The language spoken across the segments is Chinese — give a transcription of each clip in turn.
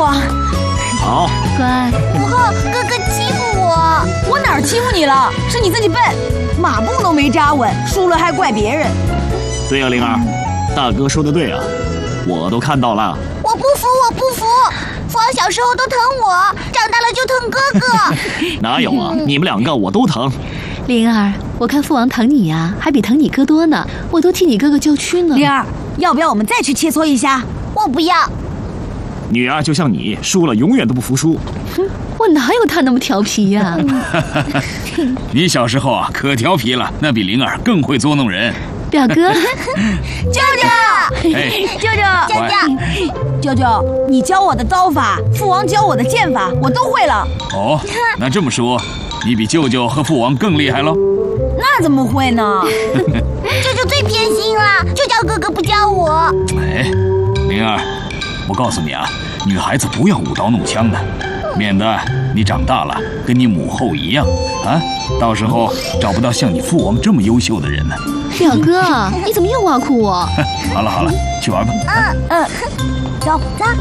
王。 好， 乖。 哥哥欺负我， 我哪儿欺负你了？是你自己笨，马步都没扎稳，输了还怪别人。 对啊，灵儿，大哥说的对啊，我都看到了。 我不服，我不服！父王小时候都疼我，长大了就疼哥哥。 哪有啊？你们两个我都疼。 灵儿，我看父王疼你呀，还比疼你哥多呢，我都替你哥哥叫屈呢。 灵儿，要不要我们再去切磋一下？ 我不要。 女儿就像你，输了永远都不服输。 我哪有他那么调皮呀？ 你小时候啊，可调皮了，那比灵儿更会捉弄人。 表哥， 舅舅， 哎， 舅舅， 舅舅，你教我的刀法，父王教我的剑法，我都会了。 哦，那这么说，你比舅舅和父王更厉害喽？ 那怎么会呢？ 舅舅最偏心了，就教哥哥不教我。 哎，灵儿，我告诉你啊，女孩子不要舞刀弄枪的，免得你长大了跟你母后一样啊，到时候找不到像你父王这么优秀的人呢。 表哥，你怎么又挖苦我？ 好了，去玩吧。 走。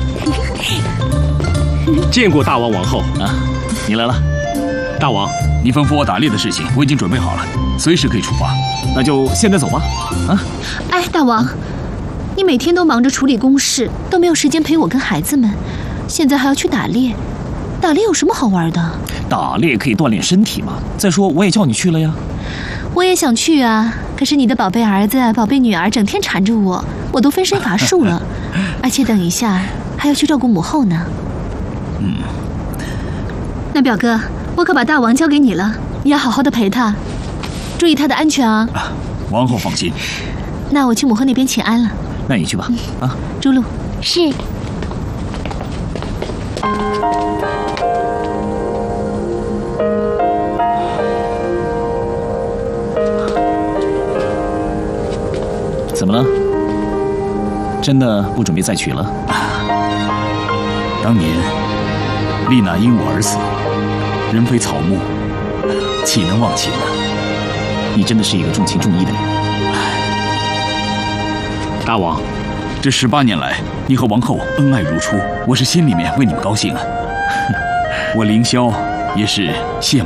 见过大王王后啊，你来了。 大王， 你吩咐我打猎的事情我已经准备好了，随时可以出发。 那就现在走吧。啊， 哎，大王，你每天都忙着处理公事，都没有时间陪我跟孩子们，现在还要去打猎，打猎有什么好玩的？ 打猎可以锻炼身体嘛。再说我也叫你去了呀。 我也想去啊，可是你的宝贝儿子、宝贝女儿整天缠着我，我都分身乏术了，而且等一下还要去照顾母后呢。那表哥，我可把大王交给你了，你要好好的陪他，注意他的安全啊。 王后放心。 那我去母后那边请安了。 那你去吧。啊， 朱露。 是。 怎么了？真的不准备再娶了？ 当年丽娜因我而死，人非草木，岂能忘情呢？ 你真的是一个重情重义的人。 大王， 这18年来，你和王后恩爱如初，我是心里面为你们高兴啊。我凌霄也是羡慕